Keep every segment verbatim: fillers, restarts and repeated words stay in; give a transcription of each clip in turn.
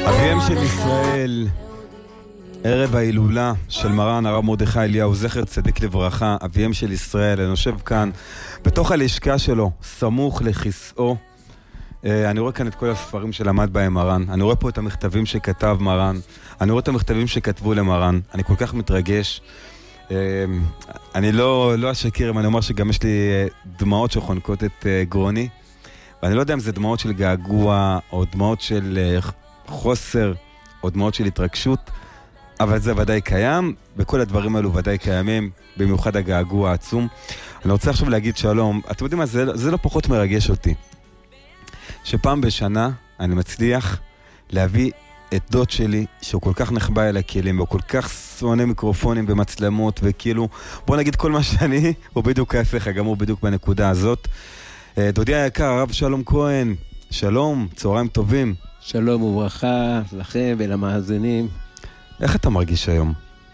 אביהם של ישראל, ערב ההילולה של מרן הרב מרדכי אליהו זכר צדיק לברכה, אביהם של ישראל. אני יושב כאן בתוך הלשכה שלו, סמוך לכיסאו. אני רואה כאן את כל הספרים שלמד בהם מרן, אני רואה פה את המכתבים שכתב מרן, אני רואה את המכתבים שכתבו למרן. אני כל כך מתרגש. אני לא, לא אשקר אם אני אומר שגם יש לי דמעות שחונקות את גרוני, ואני לא יודע אם זה דמעות של געגוע או דמעות של חוסר או דמעות של התרגשות, אבל זה ודאי קיים. בכל הדברים האלו ודאי קיימים, במיוחד הגעגוע העצום. אני רוצה עכשיו להגיד שלום. אתם יודעים מה, זה, זה לא פחות מרגש אותי, שפעם בשנה אני מצליח להביא את דוד שלי, שהוא כל כך נחבא אל הכלים, והוא כל כך שונא מיקרופונים ומצלמות, וכאילו, בוא נגיד כל מה שאני, הוא בדיוק ההפך, גם הוא בדיוק בנקודה הזאת. דודי היקר, הרב שלום כהן, שלום, צהריים טובים. שלום וברכה לכם ולמאזינים. איך אתה מרגיש היום?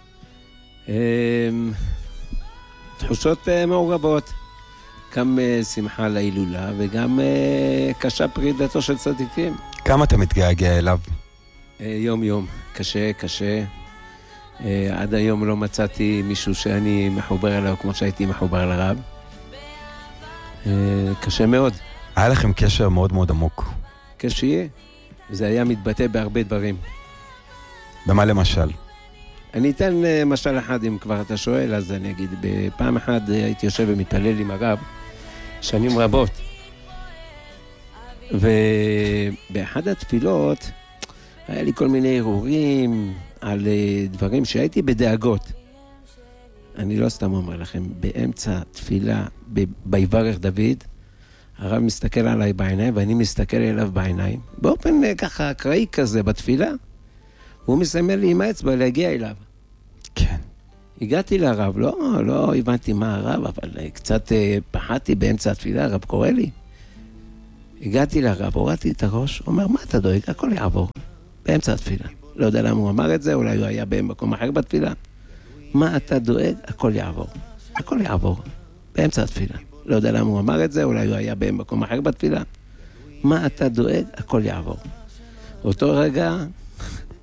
תחושות מעורבות, גם שמחה להילולה וגם קשה פרידתו של צדיקים. כמה אתה מתגעגע אליו? יום יום, קשה, קשה. עד היום לא מצאתי מישהו שאני מחובר אליו כמו שהייתי מחובר לרב. קשה מאוד. היה לכם קשר מאוד מאוד עמוק. קשה, וזה היה מתבטא בהרבה דברים. במה למשל? אני אתן משל אחד, אם כבר אתה שואל, אז אני אגיד, בפעם אחת הייתי יושב ומתפלל עם הרב שנים רבות, ובאחד התפילות היה לי כל מיני הרהורים על דברים שהייתי בדאגות. אני לא סתם אומר לכם, באמצע תפילה ביברך דוד, הרב מסתכל עליי בעיניים ואני מסתכל אליו בעיניים, באופן ככה אקראי כזה בתפילה, והוא מסמל לי עם האצבע להגיע אליו. כן. הגעתי לרב, לא, לא הבנתי מה הרב, אבל קצת פחדתי באמצע התפילה, הרב קורא לי. הגעתי לרב, הורדתי את הראש, הוא אומר, מה אתה דואג? הכל יעבור. באמצע התפילה. לא יודע למה הוא אמר את זה, אולי הוא היה במקום אחר בתפילה. מה אתה דואג? הכל יעבור. הכל יעבור. באמצע התפילה. לא יודע למה הוא אמר את זה, אולי הוא היה במקום אחר בתפילה. מה אתה דואג? הכל יעבור. אותו רגע